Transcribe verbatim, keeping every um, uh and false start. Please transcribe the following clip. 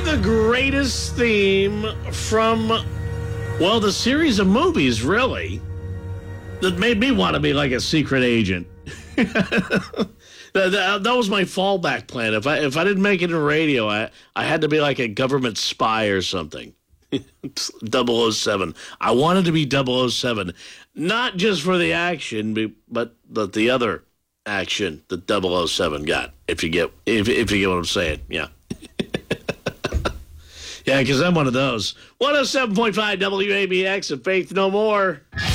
the greatest theme from, well, the series of movies, really, that made me want to be like a secret agent. that, that, that was my fallback plan. If I if I didn't make it in radio, I, I had to be like a government spy or something. double oh seven. I wanted to be double oh seven, not just for the action, but the, the other action that double oh seven got, if you get if if you get what I'm saying. Yeah. Yeah, because I'm one of those. one oh seven point five W A B X and Faith No More.